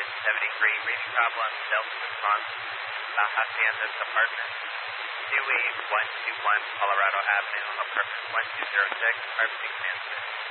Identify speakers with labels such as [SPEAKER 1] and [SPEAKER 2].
[SPEAKER 1] is 73, reading problem, Delta response, Hacienda's apartment, Dewey 121 Colorado Avenue, apartment 1206, Harvesting San